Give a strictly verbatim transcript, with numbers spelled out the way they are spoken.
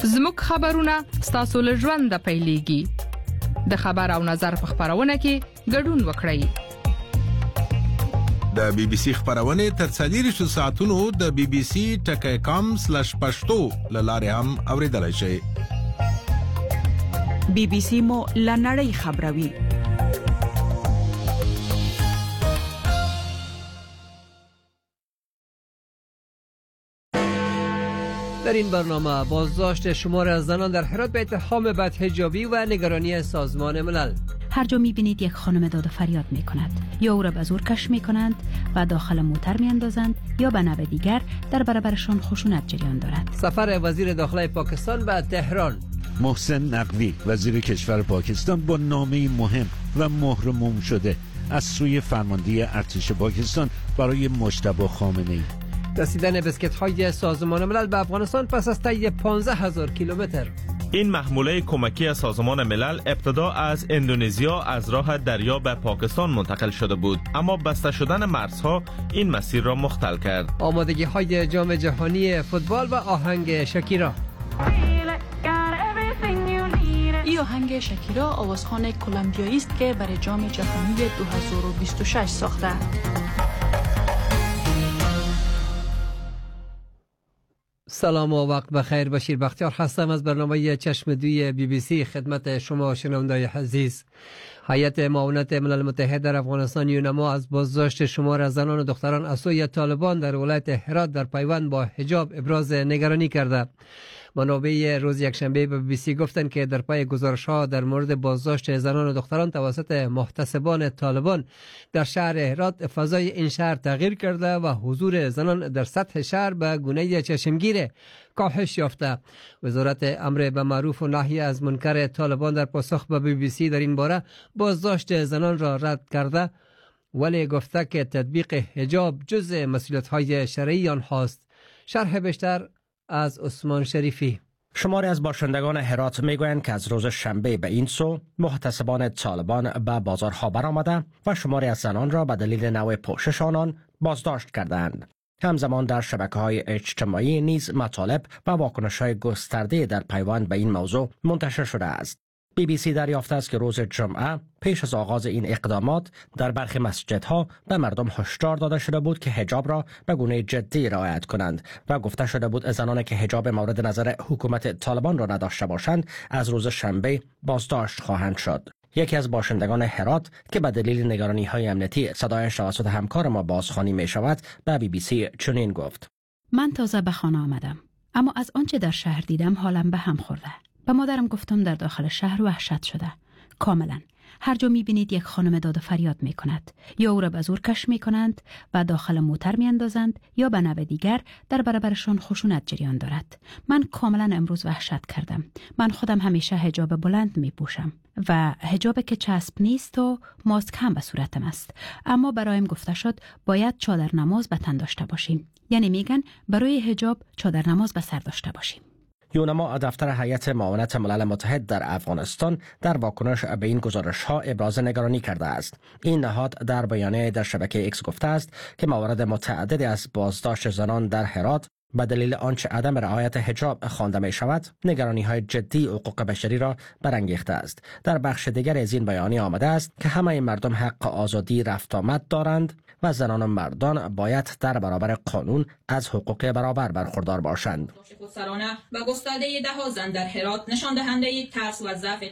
زموږ خبرونه ستاسو له ژوند پیلېږي. د خبر او نظر په خبرونه کې ګډون وکړئ. د بي بي سي خبرونه تر څلور ساعتونو د بي بي سي ټکی کام سلیش پښتو لاره هم اوریدلای شئ. بي بي سي مو لنړی خبروي. در این برنامه بازداشت شمار از زنان در هرات به اتهام بدحجابی و نگرانی سازمان ملل. هر جا می‌بینید یک خانم داد و فریاد می‌کند، یا او را به زور کش می‌کنند و داخل موتر می‌اندازند، یا به نوع دیگر در برابرشان خشونت جریان دارد. سفر وزیر داخله پاکستان به تهران. محسن نقوی وزیر کشور پاکستان با نامه‌ای مهم و مهر موم شده از سوی فرمانده ارتش پاکستان برای مجتبی خامنه‌ای. رسیدن بسکت‌های سازمان ملل به افغانستان پس از طی پانزده هزار کیلومتر. این محموله کمکی سازمان ملل ابتدا از اندونزیا از راه دریا به پاکستان منتقل شده بود، اما بسته شدن مرزها این مسیر را مختل کرد. آمادگی‌های جام جهانی فوتبال و آهنگ شکیرا. این آهنگ شکیرا آوازخوان کلمبیایی است که برای جام جهانی دو هزار و بیست و شش ساخته. سلام و وقت بخیر. بشیر بختیار هستم از برنامه چشم دوی بی بی سی خدمت شما شنوندگان عزیز. هیئت معاونت ملل متحد در افغانستان یونما از بازداشت شمار از زنان و دختران از سوی طالبان در ولایت هرات در پیوند با حجاب ابراز نگرانی کرده. منابع روز یکشنبه به بی بی سی گفتند که در پی گزارش‌ها در مورد بازداشت زنان و دختران توسط محتسبان طالبان در شهر هرات، فضای این شهر تغییر کرده و حضور زنان در سطح شهر به گونه چشمگیر کاهش یافته. وزارت امر به معروف و نهی از منکر طالبان در پاسخ به بی بی سی در این باره بازداشت زنان را رد کرده، ولی گفته که تطبیق حجاب جزء مسئولیت‌های شرعی آنهاست. شرح بیشتر از عثمان شریفی. شماری از باشندگان هرات میگویند که از روز شنبه به این سو محتسبان طالبان به بازارها برآمده و شماری از زنان را به دلیل نوع پوشش آنان بازداشت کردند. همزمان در شبکه‌های اجتماعی نیز مطالب و واکنش‌های گسترده در پیوند به این موضوع منتشر شده است. بی بی سی دریافته است که روز جمعه پیش از آغاز این اقدامات در برخی مسجدها به مردم هشدار داده شده بود که حجاب را به گونه جدی رعایت کنند و گفته شده بود زنانی که حجاب مورد نظر حکومت طالبان را نداشته باشند از روز شنبه بازداشت خواهند شد. یکی از باشندگان هرات که به دلیل نگرانی‌های امنیتی صدایش توسط همکار ما بازخوانی می شود به بی بی سی چنین گفت: من تازه به خانه آمدم، اما از آنچه در شهر دیدم حالم به هم خورده. به مادرم گفتم در داخل شهر وحشت شده. کاملا هر جا میبینید یک خانم داد و فریاد میکند، یا او را به زور کش میکنند و داخل موتر میاندازند، یا به نوع دیگر در برابرشان خشونت جریان دارد. من کاملا امروز وحشت کردم. من خودم همیشه حجاب بلند میپوشم و حجاب که چسب نیست و ماسک هم به صورتم است، اما برایم گفته شد باید چادر نماز به تن داشته باشیم. یعنی میگن برای حجاب چادر نماز به سر داشته باشیم. یونما دفتر هیئت معاونت ملل متحد در افغانستان در واکنش به این گزارش‌ها ابراز نگرانی کرده است. این نهاد در بیانیه در شبکه ایکس گفته است که موارد متعددی از بازداشت زنان در هرات به دلیل آنچه عدم رعایت حجاب خوانده می شود، نگرانی‌های جدی حقوق بشری را برانگیخته است. در بخش دیگر از این بیانیه آمده است که همه مردم حق آزادی رفت آمد دارند و زنان و مردان باید در برابر قانون از حقوق برابر برخوردار باشند. خودسرانه و گسترده ده‌ها زن در هرات نشان دهنده ترس و ضعف